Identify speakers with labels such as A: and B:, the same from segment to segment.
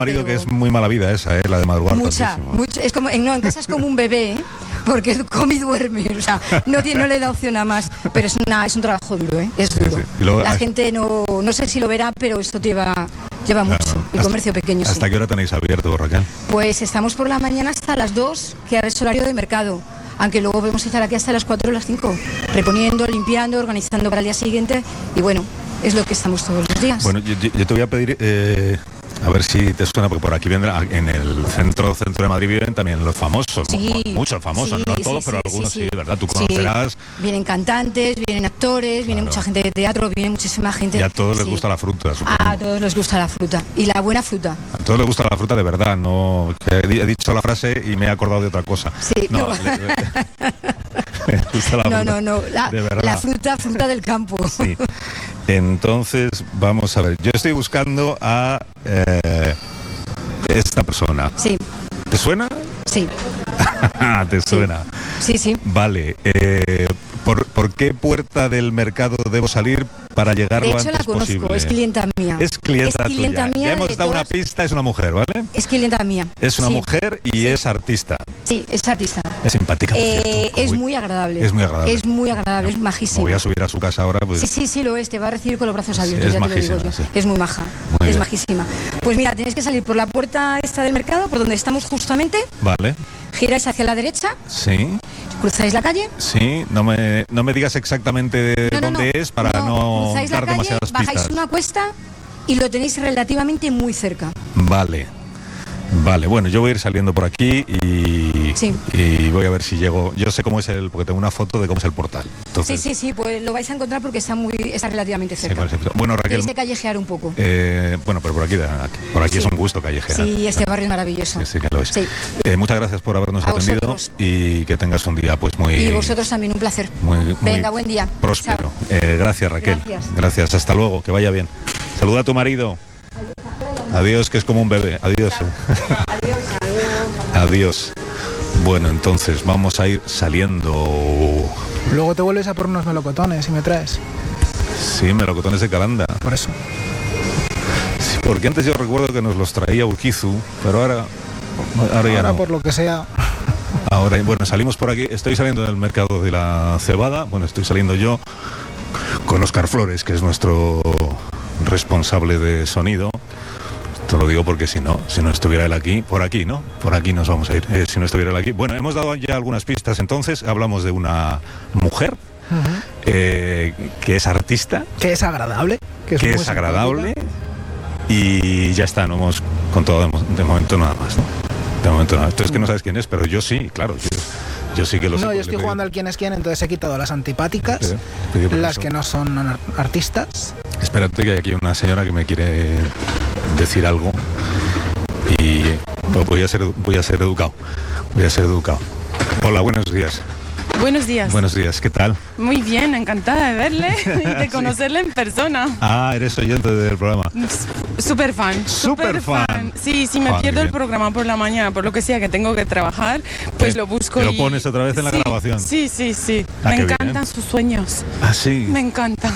A: marido
B: pero...
A: que es muy mala vida esa, la de madrugar
B: mucha, es como, no, en casa es como un bebé, porque come y duerme, o sea, no le da opción a más, pero es un trabajo duro, es duro.
A: Sí. Y luego,
B: la gente no sé si lo verá, pero esto lleva mucho, el comercio pequeño.
A: ¿Hasta qué hora tenéis abierto, Raquel?
B: Pues estamos por la mañana hasta las 2, que ahora es horario de mercado, aunque luego podemos estar aquí hasta las 4 o las 5, reponiendo, limpiando, organizando para el día siguiente, y bueno, es lo que estamos todos los días.
A: Bueno, yo te voy a pedir, a ver si te suena, porque por aquí vendrá, en el centro de Madrid viven también los famosos,
B: sí,
A: muchos famosos, no todos, pero algunos sí, ¿verdad? Tú conocerás.
B: Vienen cantantes, vienen actores, viene mucha gente de teatro, viene muchísima gente.
A: Y a todos les gusta la fruta, supongo.
B: A todos les gusta la fruta, y la buena fruta.
A: A todos les gusta la fruta de verdad, no. He dicho la frase y me he acordado de otra cosa.
B: Sí,
A: no. Me gusta la fruta.
B: No,
A: de verdad.
B: La fruta del campo.
A: Sí. Entonces, vamos a ver. Yo estoy buscando a esta persona.
B: Sí.
A: ¿Te suena?
B: Sí.
A: ¿Te suena?
B: Sí.
A: Vale. ¿Por qué puerta del mercado debo salir para llegar lo antes posible?
B: De hecho la conozco, es clienta mía.
A: Es clienta tuya.
B: Mía.
A: Ya hemos dado una pista, es una mujer, ¿vale?
B: Es clienta mía.
A: Es una mujer y es artista.
B: Sí, es artista.
A: Es simpática.
B: Es muy agradable.
A: Es muy agradable.
B: Es muy agradable, es majísima.
A: Voy a subir a su casa ahora. Pues...
B: Sí, lo es. Te va a recibir con los brazos abiertos.
A: Es
B: ya
A: majísima.
B: Te lo digo yo.
A: Sí.
B: Es muy maja. Es majísima. Pues mira, tenéis que salir por la puerta esta del mercado, por donde estamos justamente.
A: Vale.
B: Giráis hacia la derecha.
A: Sí.
B: Cruzáis la calle.
A: Sí, no me digas exactamente dónde es para no dar demasiadas pistas.
B: Bajáis una cuesta y lo tenéis relativamente muy cerca.
A: Vale, bueno, yo voy a ir saliendo por aquí y voy a ver si llego. Yo sé cómo es porque tengo una foto de cómo es el portal. Entonces,
B: sí, pues lo vais a encontrar porque está relativamente cerca.
A: Sí, bueno, Raquel,
B: tenéis que callejear un poco.
A: Bueno, pero por aquí es un gusto callejear.
B: Sí, este barrio es maravilloso.
A: Sí, que lo es.
B: Sí.
A: Muchas gracias por habernos atendido y que tengas un día pues muy...
B: Y vosotros también, un placer. Venga, buen día.
A: Próspero. Gracias, Raquel. Gracias, hasta luego, que vaya bien. Saluda a tu marido. Adiós, que es como un bebé. Adiós. Adiós. Bueno, entonces vamos a ir saliendo.
C: Luego te vuelves a por unos melocotones y me traes.
A: Sí, melocotones de Calanda.
C: Por eso.
A: Sí, porque antes yo recuerdo que nos los traía Urquizu, pero ahora ya no.
C: Por lo que sea.
A: Ahora, bueno, salimos por aquí. Estoy saliendo del mercado de la Cebada. Bueno, estoy saliendo yo con Óscar Flores, que es nuestro responsable de sonido. Te lo digo porque si no estuviera él aquí, por aquí nos vamos a ir, si no estuviera él aquí. Bueno, hemos dado ya algunas pistas, entonces hablamos de una mujer que es artista. Que es
C: agradable.
A: Que es agradable y ya está, no hemos contado de momento nada más, ¿no? De momento nada. Tú es que no sabes quién es, pero yo sí, claro, yo sí que lo sé.
C: No, yo estoy jugando al quién es quién, entonces he quitado las antipáticas, las que no son artistas.
A: Espérate, que hay aquí una señora que me quiere decir algo y voy a ser educado. Hola, buenos días.
D: Buenos días.
A: Buenos días, ¿qué tal?
D: Muy bien, encantada de verle y de conocerle en persona.
A: Ah, eres oyente del programa.
D: Súper fan.
A: Súper fan.
D: Sí, me pierdo el programa por la mañana, por lo que sea que tengo que trabajar, pues lo busco.
A: Lo pones otra vez en la grabación.
D: Sí. Me encantan sus sueños.
A: Ah, sí.
D: Me encanta.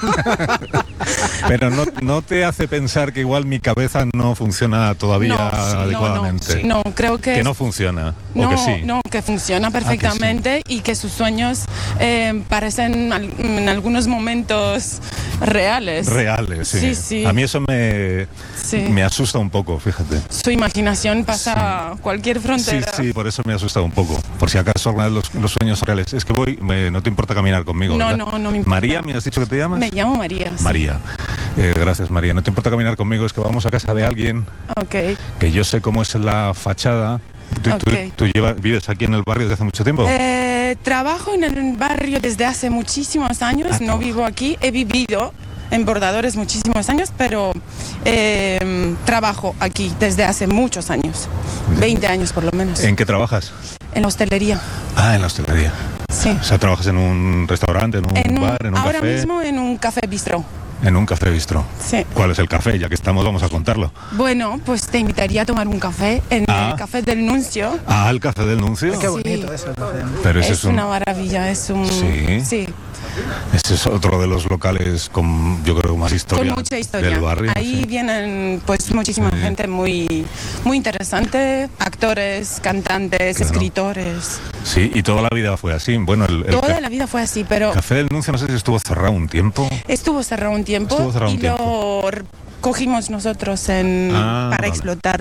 A: Pero no te hace pensar que igual mi cabeza no funciona todavía adecuadamente.
D: No, creo que
A: no funciona. ¿O que sí?
D: No, que funciona perfectamente y que sus sueños parecen en algunos momentos reales.
A: Reales, sí. A mí eso me asusta un poco, fíjate.
D: Su imaginación pasa cualquier frontera.
A: Sí, por eso me ha asustado un poco. Por si acaso alguna vez los sueños son reales. Es que no te importa caminar conmigo, ¿verdad?
D: No me importa.
A: María, ¿me has dicho que te llamas?
D: Me llamo María. Sí.
A: María. Gracias, María. No te importa caminar conmigo, es que vamos a casa de alguien que yo sé cómo es la fachada. ¿Tú vives aquí en el barrio desde hace mucho tiempo?
D: Trabajo en el barrio desde hace muchísimos años, no vivo aquí, he vivido en Bordadores muchísimos años, pero trabajo aquí desde hace muchos años, 20 años por lo menos.
A: ¿En qué trabajas?
D: En la hostelería.
A: Ah, en la hostelería.
D: Sí.
A: O sea, ¿trabajas en un restaurante, en un bar, en un
D: ahora
A: café?
D: Ahora mismo en un café bistró.
A: En un café bistró.
D: Sí.
A: ¿Cuál es el café? Ya que estamos, vamos a contarlo.
D: Bueno, pues te invitaría a tomar un café en el Café del Nuncio.
A: Ah, el Café del Nuncio.
C: Qué bonito es el café.
A: Pero
D: es una maravilla, es un...
A: Sí. Ese es otro de los locales con, yo creo, más historia,
D: con mucha historia
A: del barrio.
D: Ahí
A: sí.
D: Vienen pues muchísima gente muy interesante, actores, cantantes, escritores.
A: Sí, y toda la vida fue así. Bueno,
D: toda la vida fue así, pero
A: Café del Nuncio, no sé si estuvo cerrado un tiempo.
D: Estuvo cerrado un tiempo lo cogimos nosotros para explotar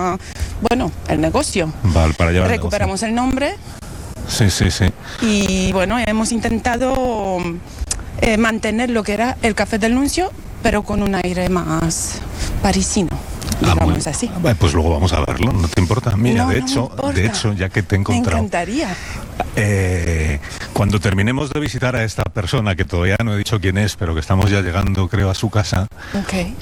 D: el negocio.
A: Vale, para llevar
D: recuperamos el nombre.
A: Sí.
D: Y bueno, hemos intentado mantener lo que era el Café del Nuncio, pero con un aire más parisino. Digamos así.
A: Pues luego vamos a verlo, ¿no te importa? Mira,
D: no,
A: de hecho, ya que te he encontrado.
D: Me encantaría.
A: Cuando terminemos de visitar a esta persona, que todavía no he dicho quién es, pero que estamos ya llegando, creo, a su casa.
D: Okay.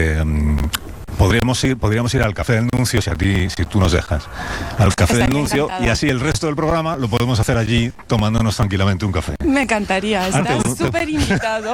A: Podríamos ir al Café del Nuncio, si tú nos dejas, al Café del Nuncio, encantada. Y así el resto del programa lo podemos hacer allí tomándonos tranquilamente un café.
D: Me encantaría, estás súper invitado.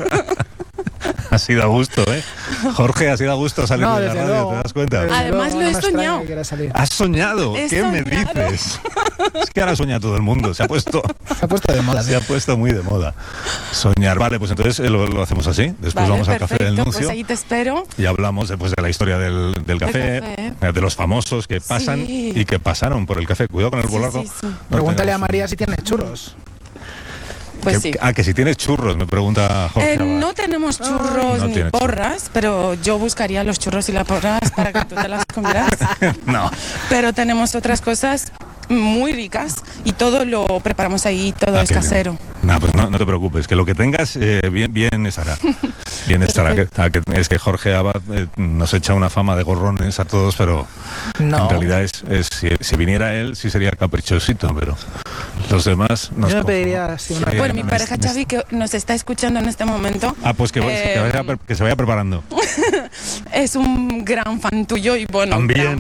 A: Ha sido a gusto, ¿eh? Jorge, ha sido a gusto salir de la radio, luego, ¿te das cuenta?
D: Además lo he soñado.
A: ¿Has soñado? ¿Qué me dices? Es que ahora sueña todo el mundo, se ha puesto
C: de moda.
A: Se ha puesto muy de moda. Soñar. Vale, pues entonces lo hacemos así. Después vamos al Café del Nuncio.
D: Pues ahí te espero.
A: Y hablamos después de la historia del café, de los famosos que pasan y que pasaron por el café. Cuidado con el volardo.
C: Sí. Pregúntale a María si tiene churros.
D: Pues sí.
A: Que si tienes churros, me pregunta Jorge.
D: No tenemos churros ni porras, pero yo buscaría los churros y las porras para que tú te las comieras.
A: No.
D: Pero tenemos otras cosas muy ricas y todo lo preparamos ahí, todo es casero.
A: No, pues no te preocupes, que lo que tengas bien estará. Bien estará. Es que Jorge Abad nos echa una fama de gorrones a todos, pero en realidad si viniera él sí sería caprichosito, pero los demás nos...
C: Yo me pediría
D: Bueno, mi pareja Xavi, que nos está escuchando en este momento.
A: Pues que se vaya preparando.
D: Es un gran fan tuyo y bueno...
A: También.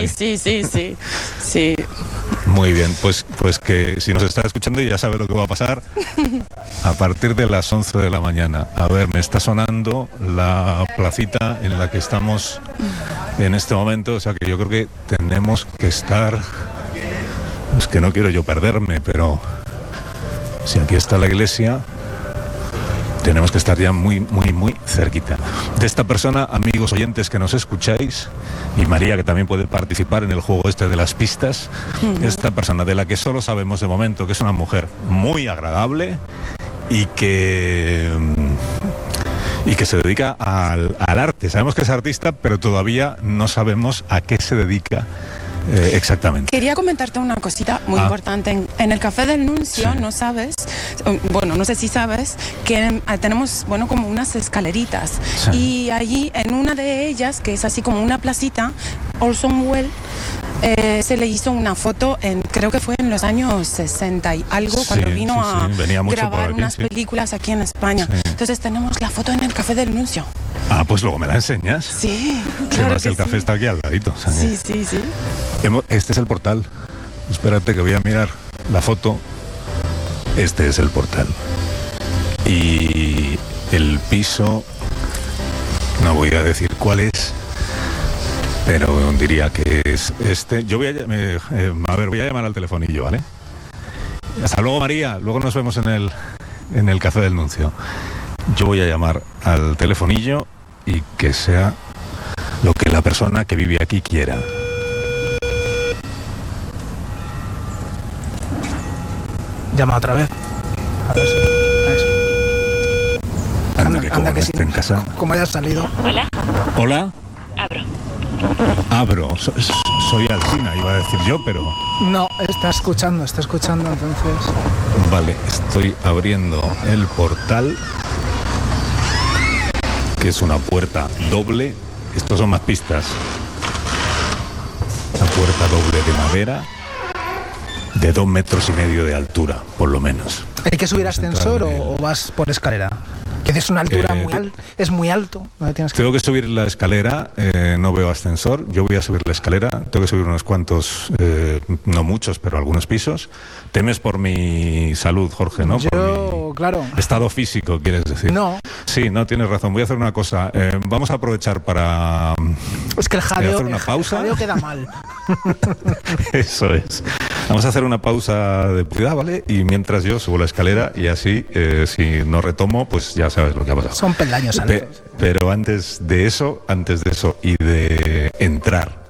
D: Sí.
A: Muy bien, pues que si nos está escuchando ya sabe lo que va a pasar a partir de las 11 de la mañana. A ver, me está sonando la placita en la que estamos en este momento, o sea que yo creo que tenemos que estar... Es que no quiero yo perderme, pero si aquí está la iglesia, tenemos que estar ya muy cerquita de esta persona. Amigos oyentes que nos escucháis, y María, que también puede participar en el juego este de las pistas, esta persona de la que solo sabemos de momento que es una mujer muy agradable y que se dedica al arte. Sabemos que es artista, pero todavía no sabemos a qué se dedica exactamente.
D: Quería comentarte una cosita muy importante. En el Café del Nuncio, no sé si sabes, que tenemos, como unas escaleritas. Sí. Y allí, en una de ellas, que es así como una placita, Orson Welles, se le hizo una foto, creo que fue en los años 60 y algo, cuando vino a grabar aquí, unas películas aquí en España. Sí. Entonces tenemos la foto en el Café del Nuncio.
A: Pues luego me la enseñas.
D: Sí,
A: claro que el café está aquí al ladito. O sea,
D: sí.
A: Este es el portal. Espérate que voy a mirar la foto. Este es el portal. Y el piso, no voy a decir cuál es, pero diría que es este. Yo voy a llamar al telefonillo, ¿vale? Hasta luego, María. Luego nos vemos en el Café del Nuncio. Yo voy a llamar al telefonillo y que sea lo que la persona que vive aquí quiera.
C: Llama otra vez. A ver si...
A: Anda que sí. En casa.
C: Como hayas salido.
A: Hola. Abro. Soy Alsina, iba a decir yo, pero...
C: No, está escuchando entonces.
A: Vale, estoy abriendo el portal, que es una puerta doble. Estos son más pistas. Una puerta doble de madera de 2,5 metros de altura, por lo menos.
C: ¿Hay que subir ascensor o vas por escalera? Que es una altura es muy alto.
A: Tengo que subir la escalera, no veo ascensor. Yo voy a subir la escalera, tengo que subir unos cuantos, no muchos, pero algunos pisos. Temes por mi salud, Jorge, ¿no?
C: Claro.
A: Estado físico, quieres decir.
C: No.
A: Sí, no, tienes razón. Voy a hacer una cosa. Vamos a aprovechar para...
C: Es que el jadeo,
A: hacer una pausa.
C: El jadeo queda mal.
A: Eso es. Vamos a hacer una pausa de publicidad, ¿vale? Y mientras yo subo la escalera y así, si no retomo, pues ya sabes lo que ha pasado.
C: Son peldaños altos.
A: Pero antes de eso y de entrar